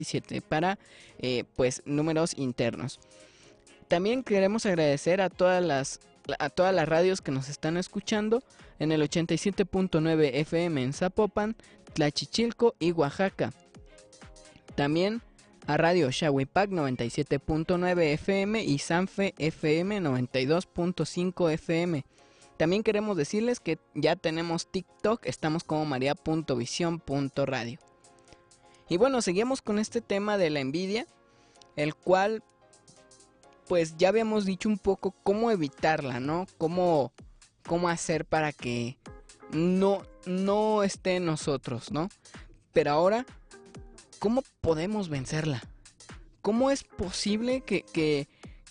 17 para pues números internos. También queremos agradecer a todas las radios que nos están escuchando en el 87.9 FM en Zapopan, Tlachichilco y Oaxaca. También a Radio Shawipac 97.9 FM y Sanfe FM 92.5 FM. También queremos decirles que ya tenemos TikTok, estamos como maria.vision.radio. Y bueno, seguimos con este tema de la envidia, el cual pues ya habíamos dicho un poco cómo evitarla, ¿no? Cómo hacer para que no esté en nosotros, ¿no? Pero ahora, ¿cómo podemos vencerla? ¿Cómo es posible que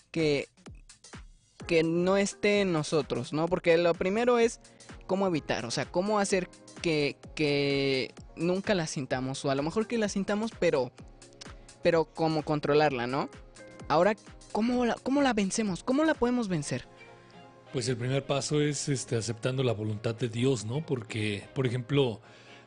no esté en nosotros, ¿no? Porque lo primero es cómo evitar, o sea, cómo hacer que nunca la sintamos, o a lo mejor que la sintamos, pero cómo controlarla, ¿no? Ahora, ¿cómo la vencemos? ¿Cómo la podemos vencer? Pues el primer paso es aceptando la voluntad de Dios, ¿no? Porque, por ejemplo,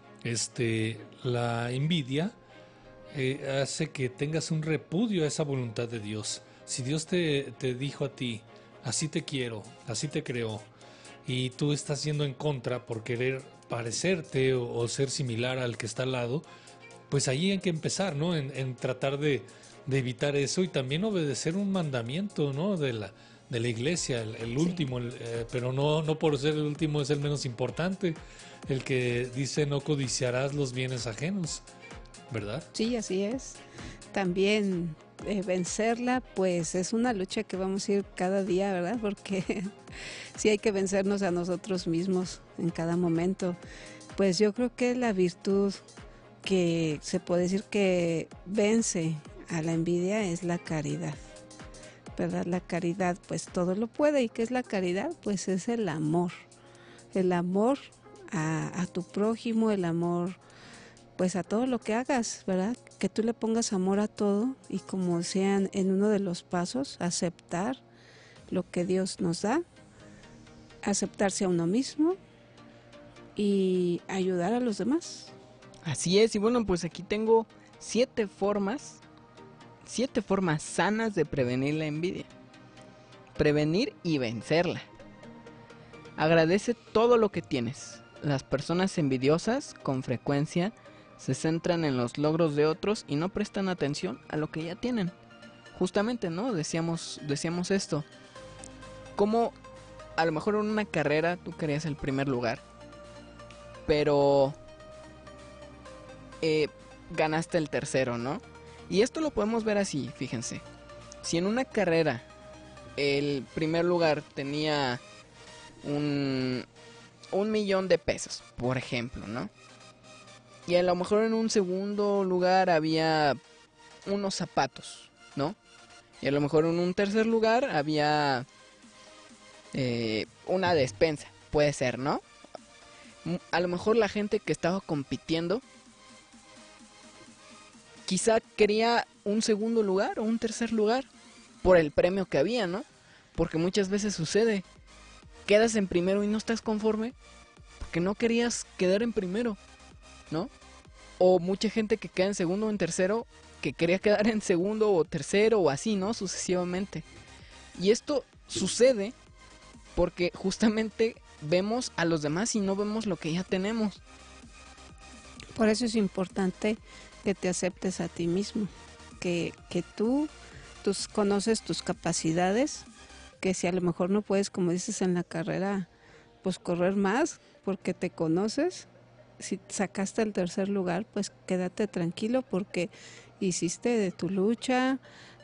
la envidia hace que tengas un repudio a esa voluntad de Dios. Si Dios te dijo a ti, así te quiero, así te creó, y tú estás yendo en contra por querer parecerte o ser similar al que está al lado, pues ahí hay que empezar, ¿no? En tratar de evitar eso y también obedecer un mandamiento, ¿no? De la iglesia, el último, pero no por ser el último es el menos importante, el que dice no codiciarás los bienes ajenos, ¿verdad? Sí, así es. También vencerla, pues es una lucha que vamos a ir cada día, ¿verdad? Porque sí hay que vencernos a nosotros mismos en cada momento. Pues yo creo que la virtud que se puede decir que vence a la envidia es la caridad, ¿verdad? La caridad pues todo lo puede. ¿Y qué es la caridad? Pues es el amor a tu prójimo, el amor pues a todo lo que hagas, ¿verdad? Que tú le pongas amor a todo y como sean en uno de los pasos, aceptar lo que Dios nos da, aceptarse a uno mismo y ayudar a los demás. Así es, y bueno, pues aquí tengo 7 formas sanas de prevenir la envidia. Prevenir y vencerla. Agradece todo lo que tienes. Las personas envidiosas, con frecuencia, se centran en los logros de otros y no prestan atención a lo que ya tienen. Justamente, ¿no? Decíamos esto. Como a lo mejor en una carrera tú querías el primer lugar, pero ganaste el tercero, ¿no? Y esto lo podemos ver así, fíjense. Si en una carrera el primer lugar tenía un millón de pesos, por ejemplo, ¿no? Y a lo mejor en un segundo lugar había unos zapatos, ¿no? Y a lo mejor en un tercer lugar había una despensa, puede ser, ¿no? A lo mejor la gente que estaba compitiendo quizá quería un segundo lugar o un tercer lugar por el premio que había, ¿no? Porque muchas veces sucede, quedas en primero y no estás conforme porque no querías quedar en primero, ¿no? O mucha gente que queda en segundo o en tercero que quería quedar en segundo o tercero o así, ¿no? Sucesivamente. Y esto sucede porque justamente vemos a los demás y no vemos lo que ya tenemos. Por eso es importante que te aceptes a ti mismo, que tú conoces tus capacidades, que si a lo mejor no puedes, como dices en la carrera, pues correr más porque te conoces. Si sacaste el tercer lugar, pues quédate tranquilo porque hiciste de tu lucha,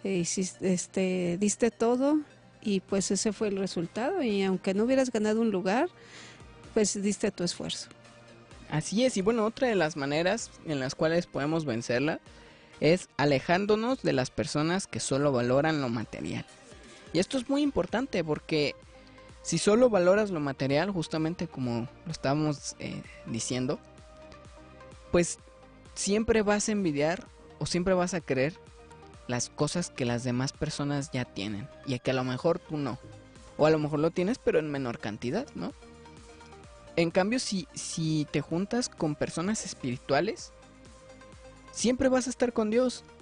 diste todo y pues ese fue el resultado. Y aunque no hubieras ganado un lugar, pues diste tu esfuerzo. Así es, y bueno, otra de las maneras en las cuales podemos vencerla es alejándonos de las personas que solo valoran lo material. Y esto es muy importante porque si solo valoras lo material, justamente como lo estábamos diciendo, pues siempre vas a envidiar o siempre vas a querer las cosas que las demás personas ya tienen y que a lo mejor tú no. O a lo mejor lo tienes pero en menor cantidad, ¿no? En cambio, si te juntas con personas espirituales, siempre vas a estar con Dios.